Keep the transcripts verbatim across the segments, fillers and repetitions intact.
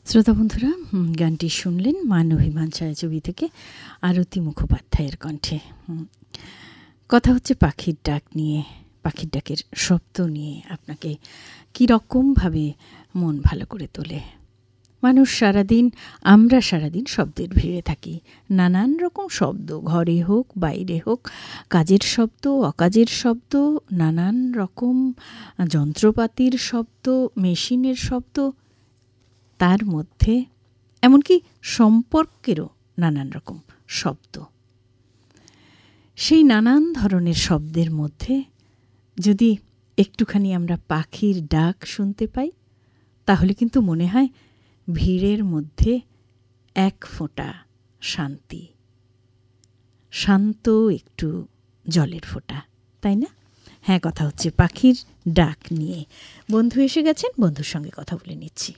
শ্রোতা বন্ধুরা, গানটি শুনলেন মান অভিমান ছায়াছবি থেকে আরতি মুখোপাধ্যায়ের কণ্ঠে। কথা হচ্ছে পাখির ডাক নিয়ে, পাখির ডাকের শব্দ নিয়ে আপনাকে কীরকমভাবে মন ভালো করে তোলে। মানুষ সারাদিন, আমরা সারাদিন শব্দের ভিড়ে থাকি। নানান রকম শব্দ, ঘরে হোক বাইরে হোক, কাজের শব্দ, অকাজের শব্দ, নানান রকম যন্ত্রপাতির শব্দ, মেশিনের শব্দ, তার মধ্যে এমনকি সম্পর্কেরও নানান রকম শব্দ। সেই নানান ধরনের শব্দের মধ্যে যদি একটুখানি আমরা পাখির ডাক শুনতে পাই, তাহলে কিন্তু মনে হয় ভিড়ের মধ্যে এক ফোঁটা শান্তি, শান্ত একটু জলের ফোঁটা, তাই না? হ্যাঁ, কথা হচ্ছে পাখির ডাক নিয়ে। বন্ধু এসে গেছেন, বন্ধুর সঙ্গে কথা বলে নিচ্ছি।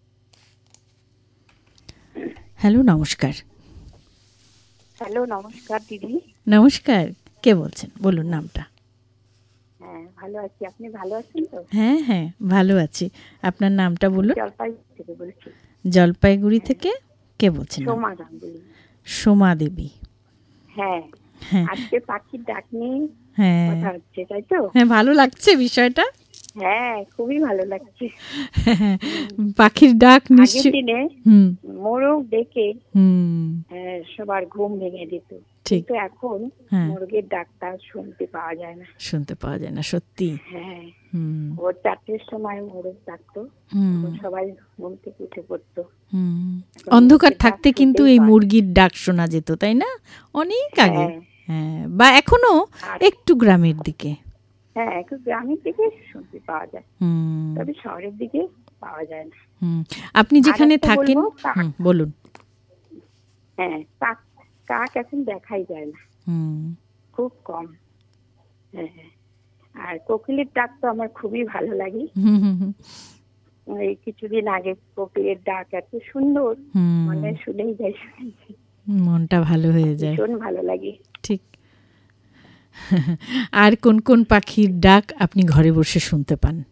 হ্যালো, নমস্কার। হ্যালো, নমস্কার দিদি। নমস্কার, কে বলছেন? বলুন নামটা। হ্যাঁ, ভালো আছি। আপনি ভালো আছেন তো? হ্যাঁ হ্যাঁ, ভালো আছি। আপনার নামটা বলুন। জলপাইগুড়ি থেকে বলছি। জলপাইগুড়ি থেকে কে বলছেন? সোমা গাঙ্গুলি। সোমা দেবী। হ্যাঁ, হ্যাঁ, আজকে পাখির ডাক নিয়ে হ্যাঁ কথা হচ্ছে, তাই তো? হ্যাঁ, ভালো লাগছে বিষয়টা। হ্যাঁ, খুবই ভালো লাগছে। পাখির ডাক আগের নিশ্চয়। দিনে হুম মোরগ ডেকে হুম আহ, সবার ঘুম ভেঙে দিত, ঠিক। কিন্তু এখন হ্যাঁ, মোরগের ডাকটা শুনতে পাওয়া যায় না। শুনতে পাওয়া যায় না, সত্যি। হ্যাঁ, হুম ভোর চারটের সময় মোরগ ডাকতো, হুম তখন সবাই ঘুম থেকে উঠে পড়তো। হুম এখন অন্ধকার মোরগের ডাক থাকতে কিন্তু শুনতেই এই পায় না। মুরগির ডাক শোনা যেত, তাই না? অনেক আগে। হ্যাঁ, হ্যাঁ, বা এখনো আর একটু গ্রামের দিকে। হ্যাঁ, একটু গ্রামের দিকে শুনতে পাওয়া যায়, হুম তবে শহরের দিকে পাওয়া যায় না। হুম আপনি আর যেখানে একটা থাকেন, বলবো, কাক। হুম বলুন। হ্যাঁ, কাক কাক এখন দেখাই যায় না, হুম খুব কম। হ্যাঁ, আর কোকিলের ডাক তো আমার খুবই ভালো লাগে। হুম হুম হুম এই কিছুদিন আগে কোকিলের ডাক এত সুন্দর, হুম, মানে শুনেই যাই, শুনেছি মনটা ভালো হয়ে যায়। ভীষণ ভালো লাগে। ঠিক। আর কোন কোন পাখির ডাক আপনি ঘরে বসে শুনতে পান?